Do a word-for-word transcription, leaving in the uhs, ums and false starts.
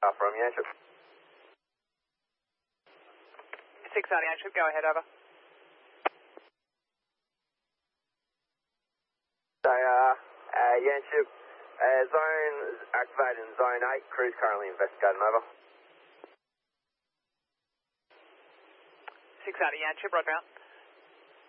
Uh, from Yanship. six out Yanship, go ahead, over. So, uh, uh, Yanship, uh, zone activated in zone eight, crew's currently investigating, over. six out Yanship, roger out.